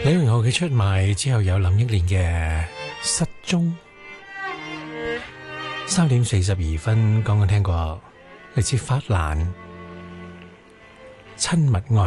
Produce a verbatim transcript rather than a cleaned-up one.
李榮浩嘅出賣之後有林憶蓮嘅失蹤。三點四十二分，剛剛聽過嚟自法蘭親密愛。